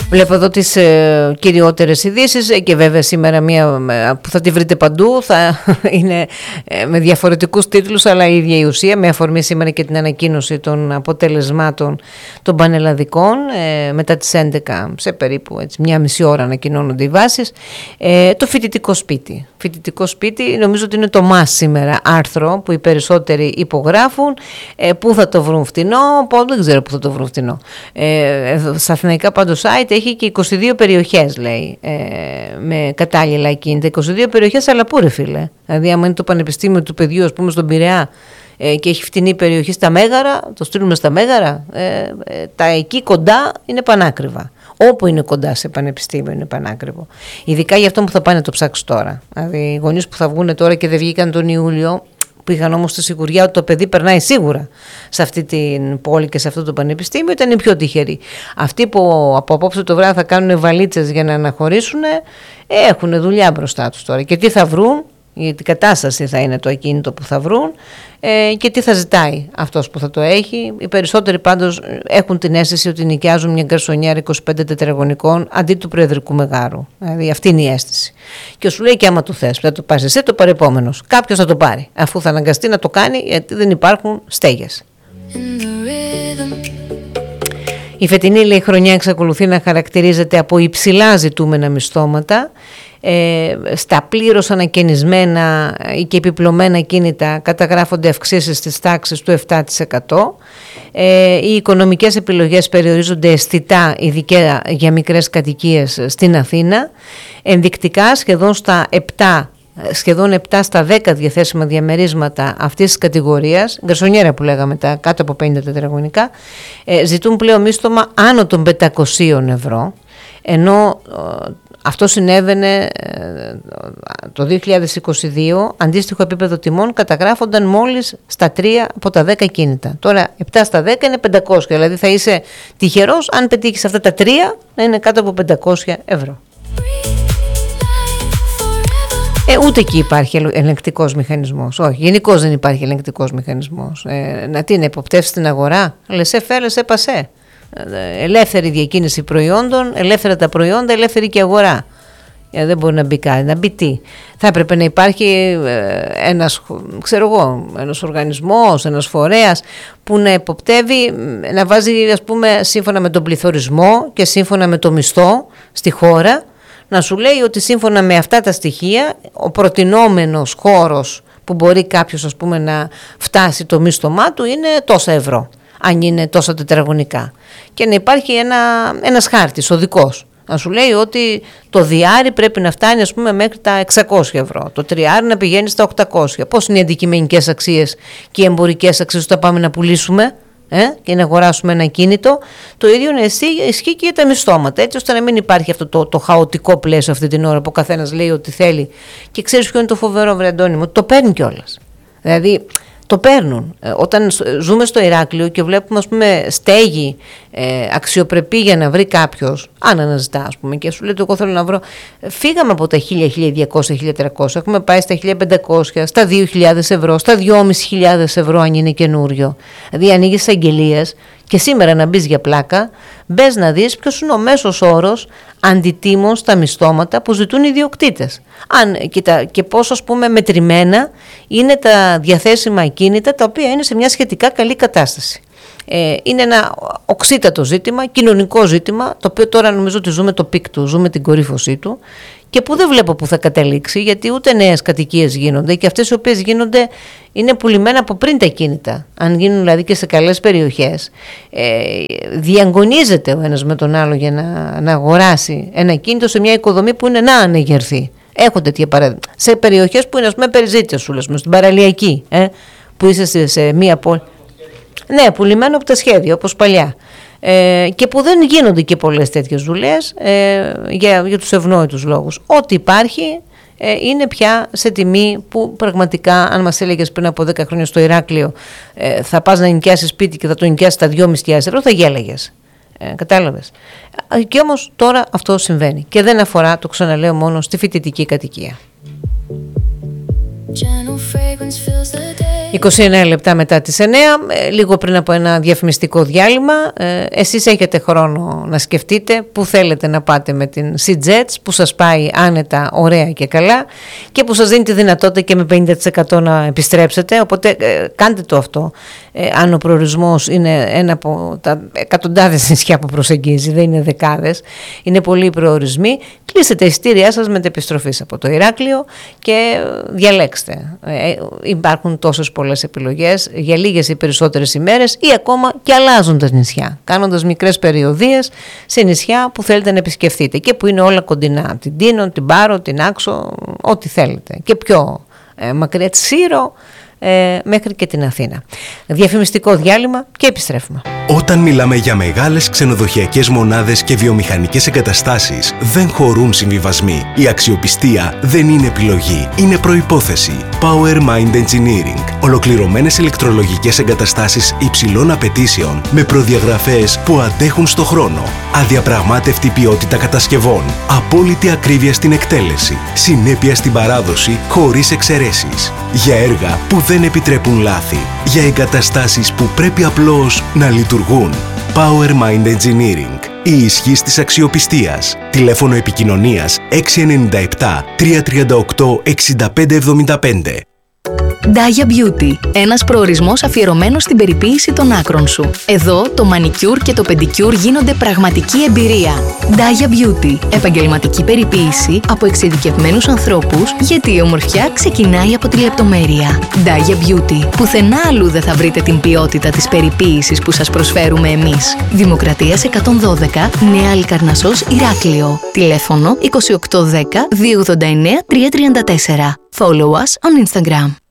Βλέπω εδώ τις κυριότερες ειδήσεις και βέβαια σήμερα μία που θα τη βρείτε παντού θα είναι με διαφορετικούς τίτλους αλλά η ίδια η ουσία, με αφορμή σήμερα και την ανακοίνωση των αποτελεσμάτων των πανελλαδικών μετά τις 11 σε περίπου μία μισή ώρα ανακοινώνονται οι βάσεις. Το φοιτητικό σπίτι. Φοιτητικό σπίτι νομίζω ότι είναι το μας σήμερα άρθρο που οι περισσότεροι υπογράφουν. Πού θα το βρουν φτηνό, δεν ξέρω πού θα το βρουν φτηνό. Στα αθηναϊκά πάντως site έχει και 22 περιοχές λέει με κατάλληλα ακίνητα. 22 περιοχές, αλλά πού ρε φίλε. Δηλαδή άμα είναι το πανεπιστήμιο του παιδιού ας πούμε στον Πειραιά και έχει φτηνή περιοχή στα Μέγαρα, το στείλουμε στα Μέγαρα. Τα εκεί κοντά είναι πανάκριβα. Όπου είναι κοντά σε πανεπιστήμιο είναι πανάκριβο. Ειδικά για αυτό που θα πάνε το ψάξει τώρα. Δηλαδή οι γονείς που θα βγουν τώρα και δεν βγήκαν τον Ιούλιο, που είχαν όμως τη σιγουριά ότι το παιδί περνάει σίγουρα σε αυτή την πόλη και σε αυτό το πανεπιστήμιο, ήταν οι πιο τυχεροί. Αυτοί που από απόψε το βράδυ θα κάνουν βαλίτσες για να αναχωρήσουν, έχουν δουλειά μπροστά τους τώρα. Και τι θα βρουν, γιατί κατάσταση θα είναι το ακίνητο που θα βρουν και τι θα ζητάει αυτός που θα το έχει. Οι περισσότεροι πάντως έχουν την αίσθηση ότι νοικιάζουν μια γκαρσονιέρα 25 τετραγωνικών αντί του προεδρικού μεγάρου. Δηλαδή αυτή είναι η αίσθηση. Και σου λέει και άμα το θες, θα το πάρεις εσύ, το πάρει επόμενος. Κάποιος θα το πάρει, αφού θα αναγκαστεί να το κάνει, γιατί δεν υπάρχουν στέγες. Η φετινή λέει χρονιά εξακολουθεί να χαρακτηρίζεται από υψηλά ζητούμενα μισθώματα. Στα πλήρως ανακαινισμένα ή και επιπλωμένα κίνητα καταγράφονται αυξήσεις της τάξης του 7%. Οι οικονομικές επιλογές περιορίζονται αισθητά, ειδικά για μικρές κατοικίες στην Αθήνα. Ενδεικτικά σχεδόν 7 στα 10 διαθέσιμα διαμερίσματα αυτής της κατηγορίας, γκαρσονιέρα που λέγαμε, τα κάτω από 50 τετραγωνικά, ζητούν πλέον μίσθωμα άνω των 500 ευρώ, ενώ αυτό συνέβαινε το 2022, αντίστοιχο επίπεδο τιμών καταγράφονταν μόλις στα 3 από τα 10 κίνητα. Τώρα 7 στα 10 είναι 500, δηλαδή θα είσαι τυχερός αν πετύχεις αυτά τα 3 να είναι κάτω από 500 ευρώ. Ούτε εκεί υπάρχει ελεγκτικός μηχανισμός. Όχι, γενικώς δεν υπάρχει ελεγκτικός μηχανισμός. Να τι είναι, εποπτεύσεις την αγορά, laissez faire, laissez passer. Ελεύθερη διακίνηση προϊόντων, ελεύθερα τα προϊόντα, ελεύθερη και αγορά. Δεν μπορεί να μπει κάτι, να μπει τι. Θα έπρεπε να υπάρχει ένας οργανισμός, ένας φορέας που να εποπτεύει, να βάζει ας πούμε σύμφωνα με τον πληθωρισμό και σύμφωνα με το μισθό στη χώρα, να σου λέει ότι σύμφωνα με αυτά τα στοιχεία ο προτινόμενος χώρος που μπορεί κάποιος ας πούμε να φτάσει το μίσθωμά του είναι τόσα ευρώ, αν είναι τόσα τετραγωνικά, και να υπάρχει ένας χάρτης οδικός να σου λέει ότι το διάρρη πρέπει να φτάνει ας πούμε μέχρι τα 600 ευρώ, το τριάρι να πηγαίνει στα 800. Πώς είναι οι αντικειμενικές αξίες και οι εμπορικές αξίες όταν πάμε να πουλήσουμε και να αγοράσουμε ένα κίνητο? Το ίδιο ισχύει και για τα μισθώματα, έτσι ώστε να μην υπάρχει αυτό το χαοτικό πλαίσιο αυτή την ώρα που ο καθένας λέει ό,τι θέλει. Και ξέρεις ποιο είναι το φοβερό, βρε Αντώνη μου? Το παίρνει κιόλας. Δηλαδή το παίρνουν. Όταν ζούμε στο Ηράκλειο και βλέπουμε ας πούμε στέγη αξιοπρεπή για να βρει κάποιος, αν αναζητά ας πούμε και σου λέει εγώ θέλω να βρω, φύγαμε από τα 1.000, 1.200, 1.300, έχουμε πάει στα 1.500, στα 2.000 ευρώ, στα 2.500 ευρώ αν είναι καινούριο. Δηλαδή ανοίγεις αγγελίες και σήμερα να μπεις για πλάκα, μπες να δεις ποιος είναι ο μέσος όρος αντιτίμων στα μισθώματα που ζητούν οι ιδιοκτήτες. Και πόσο ας πούμε μετρημένα είναι τα διαθέσιμα ακίνητα τα οποία είναι σε μια σχετικά καλή κατάσταση. Είναι ένα οξύτατο ζήτημα, κοινωνικό ζήτημα, το οποίο τώρα νομίζω ότι ζούμε το πικ του, ζούμε την κορύφωσή του και που δεν βλέπω που θα καταλήξει, γιατί ούτε νέες κατοικίες γίνονται και αυτές οι οποίες γίνονται είναι πουλημένα από πριν τα κίνητα. Αν γίνουν δηλαδή και σε καλές περιοχές, διαγωνίζεται ο ένας με τον άλλο για να αγοράσει ένα κίνητο σε μια οικοδομή που είναι να ανεγερθεί. Έχω τέτοια παράδειγμα. Σε περιοχές που είναι ας πούμε περιζήτητες, σου λες, στην παραλιακή, που είσαι σε μια πόλη. Ναι, πουλημένο από τα σχέδια όπως παλιά. Και που δεν γίνονται και πολλές τέτοιες δουλειές για τους ευνόητους λόγους. Ό,τι υπάρχει είναι πια σε τιμή που πραγματικά, αν μας έλεγες πριν από 10 χρόνια στο Ηράκλειο θα πας να νοικιάσεις σπίτι και θα το νοικιάσεις στα 2.500 ευρώ, θα γέλαγες. Κατάλαβες? Και όμως τώρα αυτό συμβαίνει και δεν αφορά, το ξαναλέω, μόνο στη φοιτητική κατοικία. 29 λεπτά μετά τις 9, λίγο πριν από ένα διαφημιστικό διάλειμμα. Εσείς έχετε χρόνο να σκεφτείτε που θέλετε να πάτε με την SeaJets, που σας πάει άνετα, ωραία και καλά και που σας δίνει τη δυνατότητα και με 50% να επιστρέψετε, οπότε κάντε το αυτό. Αν ο προορισμός είναι ένα από τα εκατοντάδες νησιά που προσεγγίζει, δεν είναι δεκάδες, είναι πολλοί προορισμοί, κλείστε τα εισιτήριά σας με επιστροφής από το Ηράκλειο και διαλέξτε. Υπάρχουν τόσες πολλές επιλογές για λίγες ή περισσότερες ημέρες ή ακόμα και αλλάζοντας νησιά, κάνοντας μικρές περιοδίες σε νησιά που θέλετε να επισκεφθείτε και που είναι όλα κοντινά, την Τίνο, την Πάρο, την Άξο, ό,τι θέλετε και πιο μακριά, τη Σύρο, μέχρι και την Αθήνα. Διαφημιστικό διάλειμμα και επιστρέφουμε. Όταν μιλάμε για μεγάλες ξενοδοχειακές μονάδες και βιομηχανικές εγκαταστάσεις, δεν χωρούν συμβιβασμοί. Η αξιοπιστία δεν είναι επιλογή, είναι προϋπόθεση. Power Mind Engineering. Ολοκληρωμένες ηλεκτρολογικές εγκαταστάσεις υψηλών απαιτήσεων με προδιαγραφές που αντέχουν στο χρόνο. Αδιαπραγμάτευτη ποιότητα κατασκευών. Απόλυτη ακρίβεια στην εκτέλεση. Συνέπεια στην παράδοση χωρίς εξαιρέσεις. Για έργα που δεν επιτρέπουν λάθη. Για εγκαταστάσεις που πρέπει απλώς να λειτουργούν. Power Mind Engineering. Η ισχύς της αξιοπιστίας. Τηλέφωνο επικοινωνίας 697 338 6575. Daya Beauty. Ένας προορισμός αφιερωμένος στην περιποίηση των άκρων σου. Εδώ το μανικιούρ και το πεντικιούρ γίνονται πραγματική εμπειρία. Daya Beauty. Επαγγελματική περιποίηση από εξειδικευμένους ανθρώπους, γιατί η ομορφιά ξεκινάει από τη λεπτομέρεια. Daya Beauty. Πουθενά αλλού δεν θα βρείτε την ποιότητα της περιποίησης που σας προσφέρουμε εμείς. Δημοκρατίας 112, Νέα Λικαρνασσός, Ηράκλειο. Τηλέφωνο 2810 289 334. Follow us on Instagram.